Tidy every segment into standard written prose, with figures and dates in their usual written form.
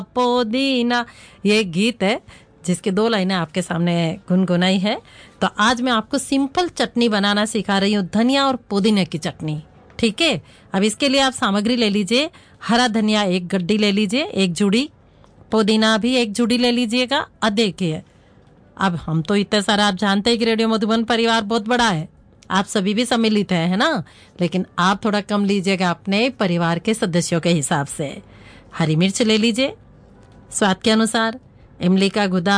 पुदीना, ये गीत है जिसके 2 लाइनें आपके सामने गुनगुनाई है। तो आज मैं आपको सिंपल चटनी बनाना सिखा रही हूँ, धनिया और पुदीने की चटनी। ठीक है, अब इसके लिए आप सामग्री ले लीजिए। हरा धनिया 1 गड्डी ले लीजिए, 1 जुड़ी। पुदीना भी 1 जुड़ी ले लीजिएगा। देखिए, अब हम तो इतने सारा, आप जानते हैं कि रेडियो मधुबन परिवार बहुत बड़ा है, आप सभी भी सम्मिलित है ना, लेकिन आप थोड़ा कम लीजिएगा अपने परिवार के सदस्यों के हिसाब से। हरी मिर्च ले लीजिए स्वाद के अनुसार। इमली का गुदा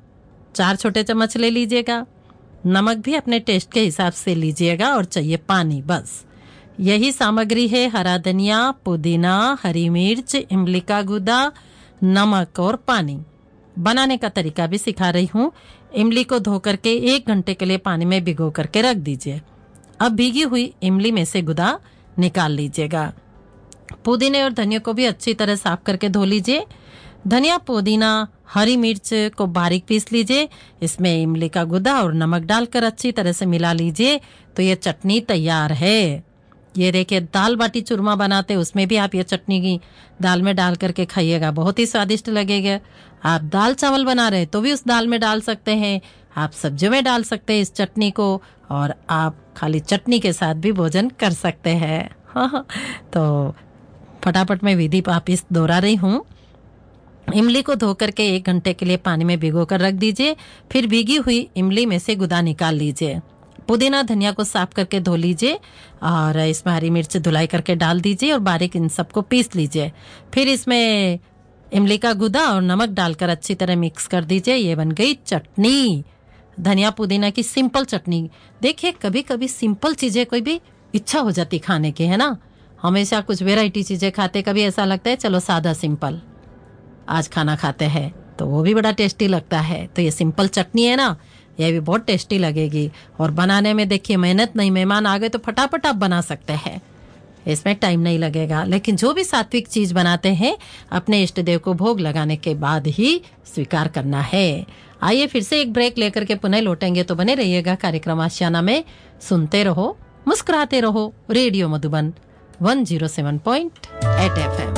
4 छोटे चम्मच ले लीजिएगा। नमक भी अपने टेस्ट के हिसाब से लीजिएगा और चाहिए पानी, बस यही सामग्री है। हरा धनिया, पुदीना, हरी मिर्च, इमली का गुदा, नमक और पानी। बनाने का तरीका भी सिखा रही हूँ। इमली को धो करके 1 घंटे के लिए पानी में भिगो करके रख दीजिए। अब भीगी हुई इमली में से गुदा निकाल लीजिएगा। पुदीने और धनिया को भी अच्छी तरह साफ करके धो लीजिए। धनिया, पुदीना, हरी मिर्च को बारीक पीस लीजिए। इसमें इमली का गुदा और नमक डालकर अच्छी तरह से मिला लीजिए तो ये चटनी तैयार है। ये देखिए, दाल बाटी चूरमा बनाते, उसमें भी आप ये चटनी की दाल में डाल करके खाइएगा, बहुत ही स्वादिष्ट लगेगा। आप दाल चावल बना रहे तो भी उस दाल में डाल सकते हैं, आप सब्जियों में डाल सकते हैं इस चटनी को, और आप खाली चटनी के साथ भी भोजन कर सकते हैं। हाँ, तो फटाफट मैं विधि वापिस दोहरा रही हूँ। इमली को धो करके 1 घंटे के लिए पानी में भिगो कर रख दीजिए। फिर भीगी हुई इमली में से गुदा निकाल लीजिए। पुदीना, धनिया को साफ करके धो लीजिए और इसमें हरी मिर्च धुलाई करके डाल दीजिए और बारीक इन सबको पीस लीजिए। फिर इसमें इमली का गुदा और नमक डालकर अच्छी तरह मिक्स कर दीजिए। ये बन गई चटनी, धनिया पुदीना की सिंपल चटनी। देखिए, कभी कभी सिंपल चीजें कोई भी इच्छा हो जाती खाने की, है ना। हमेशा कुछ वेराइटी चीजें खाते, कभी ऐसा लगता है चलो सादा सिंपल आज खाना खाते हैं, तो वो भी बड़ा टेस्टी लगता है। तो ये सिंपल चटनी है ना, ये भी बहुत टेस्टी लगेगी। और बनाने में देखिए मेहनत नहीं, मेहमान आ गए तो फटाफट आप बना सकते हैं, इसमें टाइम नहीं लगेगा। लेकिन जो भी सात्विक चीज बनाते हैं अपने इष्ट देव को भोग लगाने के बाद ही स्वीकार करना है। आइए फिर से एक ब्रेक लेकर के पुनः लौटेंगे, तो बने रहिएगा कार्यक्रम आशियाना में। सुनते रहो, मुस्कुराते रहो, रेडियो मधुबन 107.8 FM।